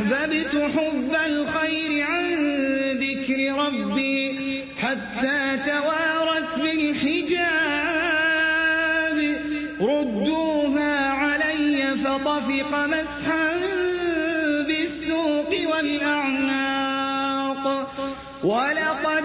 أحببت حب الخير عن ذكر ربي حتى توارت بالحجاب ردوها علي فطفق مسحا بالسوق والأعناق ولقد